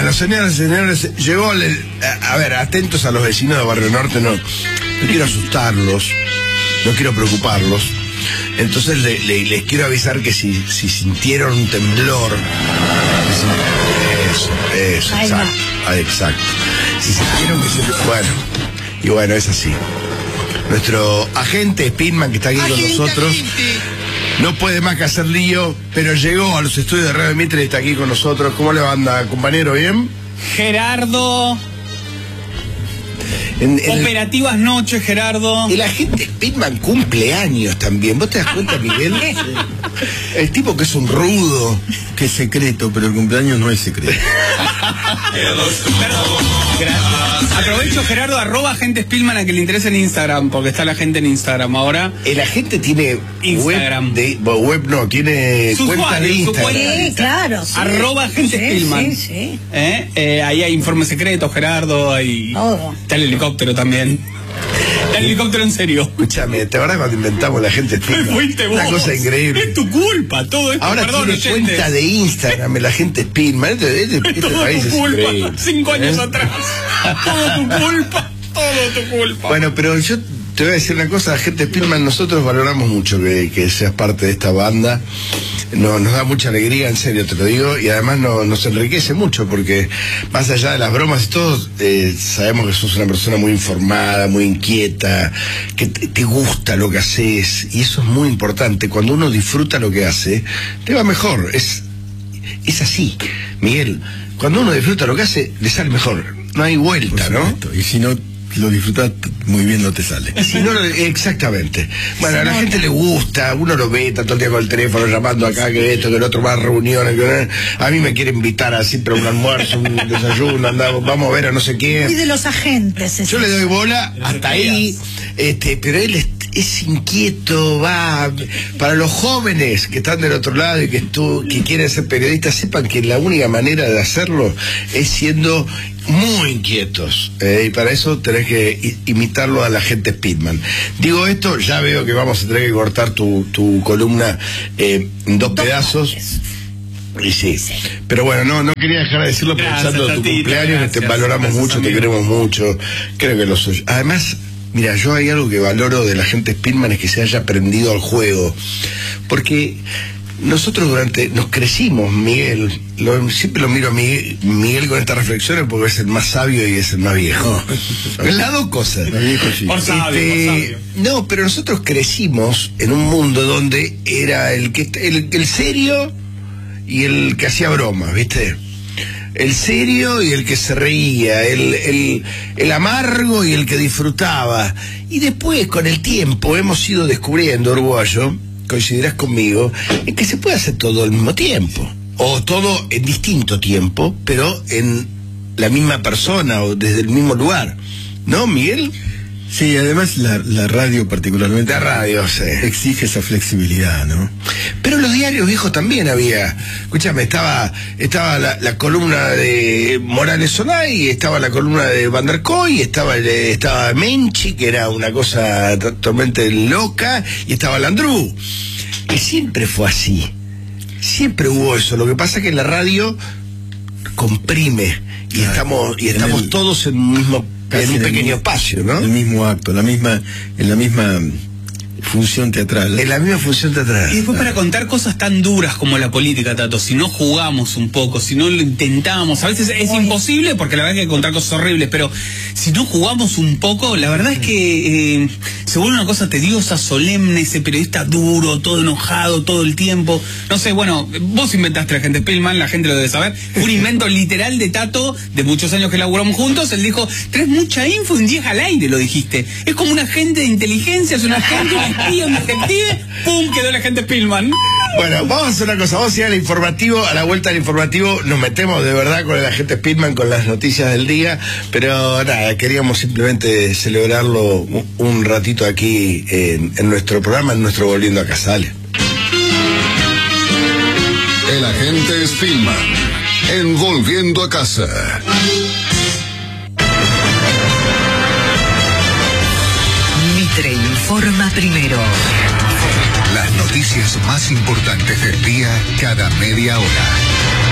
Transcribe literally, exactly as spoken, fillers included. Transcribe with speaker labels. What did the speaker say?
Speaker 1: Bueno, señoras y señores, llegó el, a, a ver, atentos a los vecinos de Barrio Norte, no, no quiero asustarlos, no quiero preocuparlos. Entonces le, le, les quiero avisar que si, si sintieron un temblor, eso, eso,
Speaker 2: Ahí
Speaker 1: exacto, ah, exacto. Si sintieron que se... Bueno, y bueno, es así. Nuestro agente Spinman, que está aquí agente, con nosotros, agente. No puede más que hacer lío, pero llegó a los estudios de Radio Mitre y está aquí con nosotros. ¿Cómo le anda, compañero? ¿Bien?
Speaker 3: Gerardo...
Speaker 1: En, en
Speaker 3: Operativas el... noches, Gerardo.
Speaker 1: El agente Spinman cumple años también. ¿Vos te das cuenta, Miguel? El tipo que es un rudo.
Speaker 4: Que es secreto, pero el cumpleaños no es secreto.
Speaker 3: Gracias. Aprovecho, Gerardo, arroba agente Spinman a que le interese en Instagram, porque está la gente en Instagram ahora.
Speaker 1: El agente tiene
Speaker 3: Instagram.
Speaker 1: Web, de, web no, tiene
Speaker 3: su
Speaker 1: cuenta
Speaker 3: usuario,
Speaker 1: de Instagram.
Speaker 2: Sí, claro. Sí.
Speaker 3: Arroba agente
Speaker 2: sí,
Speaker 3: Spinman.
Speaker 2: Sí, sí.
Speaker 3: ¿Eh? Eh, ahí hay informes secretos, Gerardo. Ahí
Speaker 2: Todo.
Speaker 3: está el helicóptero también. El helicóptero en serio.
Speaker 1: Escúchame, ¿te acuerdas cuando inventamos la gente Spinman?
Speaker 3: Fuiste vos.
Speaker 1: Una cosa increíble.
Speaker 3: Es tu culpa, todo esto.
Speaker 1: Ahora
Speaker 3: Perdón,
Speaker 1: tiene
Speaker 3: oyentes.
Speaker 1: cuenta de Instagram, la gente Spinman. Este, este, este
Speaker 3: todo
Speaker 1: país
Speaker 3: tu
Speaker 1: es
Speaker 3: culpa.
Speaker 1: increíble.
Speaker 3: Cinco años
Speaker 1: ¿Eh?
Speaker 3: atrás. Todo tu culpa. Todo tu culpa.
Speaker 1: Bueno, pero yo te voy a decir una cosa, gente Spinman, nosotros valoramos mucho que, que seas parte de esta banda. No, nos da mucha alegría, en serio te lo digo, y además no, nos enriquece mucho porque más allá de las bromas y todo, eh, sabemos que sos una persona muy informada, muy inquieta, que te, te gusta lo que haces, y eso es muy importante. Cuando uno disfruta lo que hace, te va mejor. Es, es así, Miguel. Cuando uno disfruta lo que hace, le sale mejor. No hay vuelta, ¿no?
Speaker 4: Y si no lo disfrutas muy bien, no te sale.
Speaker 1: Si no, exactamente. Bueno, a la gente le gusta, uno lo ve, está todo el día con el teléfono llamando acá, que esto, que el otro, más reuniones, que a mí me quiere invitar a siempre a un almuerzo, un desayuno, andamos, vamos a ver a no sé quién.
Speaker 2: Y de los agentes.
Speaker 1: Yo le doy bola hasta ahí, este, pero él es, es inquieto, va. Para los jóvenes que están del otro lado y que, tú, que quieren ser periodistas, sepan que la única manera de hacerlo es siendo muy inquietos, eh, y para eso tenés que imitarlo a la gente Spinman. Digo esto, ya veo que vamos a tener que cortar tu, tu columna eh, en dos, dos pedazos. Partes. Y sí. sí, pero bueno, no no quería dejar de decirlo pensando en tu cumpleaños, gracias, que te valoramos gracias, mucho, amigo. Te queremos mucho, creo que lo soy. Además, mira, yo hay algo que valoro de la gente Spinman, es que se haya aprendido al juego, porque nosotros durante, nos crecimos, Miguel, lo, siempre lo miro a Miguel, Miguel con estas reflexiones porque es el más sabio y es el más viejo. Las dos cosas.
Speaker 4: Sí.
Speaker 3: Por sabio,
Speaker 1: este,
Speaker 3: por sabio.
Speaker 1: No, pero nosotros crecimos en un mundo donde era el que el, el serio y el que hacía bromas, ¿viste? El serio y el que se reía, el, el, el amargo y el que disfrutaba. Y después, con el tiempo, hemos ido descubriendo, uruguayo, coincidirás conmigo, en que se puede hacer todo al mismo tiempo, o todo en distinto tiempo, pero en la misma persona o desde el mismo lugar, ¿no, Miguel?
Speaker 4: Sí, además la, la radio particularmente,
Speaker 1: la radio, sí,
Speaker 4: exige esa flexibilidad, ¿no?
Speaker 1: Pero los diarios viejos también había, escúchame, estaba estaba la, la columna de Morales Sonay, estaba la columna de Van der Koy, estaba estaba Menchi, que era una cosa totalmente loca, y estaba Landru. Y siempre fue así, siempre hubo eso. Lo que pasa es que la radio comprime y claro, estamos y estamos el, todos en un mismo en un pequeño espacio, ¿no?
Speaker 4: El mismo acto, la misma, en la misma función teatral.
Speaker 1: En la misma función teatral.
Speaker 3: Y después, para contar cosas tan duras como la política, Tato, si no jugamos un poco, si no lo intentamos, a veces es Uy. imposible porque la verdad es que hay que contar cosas horribles, pero si no jugamos un poco, la verdad es que eh, se vuelve una cosa tediosa, solemne, ese periodista duro, todo enojado, todo el tiempo. No sé, bueno, vos inventaste a la gente Spinman, la gente lo debe saber. Fue un invento literal de Tato, de muchos años que laburamos juntos. Él dijo, tenés mucha info en diez al aire, lo dijiste. Es como un agente de inteligencia, es un agente, un espía, un detective. ¡Pum! Quedó la gente Spinman.
Speaker 1: Bueno, vamos a hacer una cosa, vamos a ir al informativo, a la vuelta al informativo nos metemos de verdad con el agente Spinman, con las noticias del día, pero nada, queríamos simplemente celebrarlo un ratito aquí en, en nuestro programa, en nuestro Volviendo a Casa. Dale.
Speaker 5: El agente Spinman, en Volviendo a Casa.
Speaker 6: Mitre informa primero.
Speaker 5: Las noticias más importantes del día cada media hora.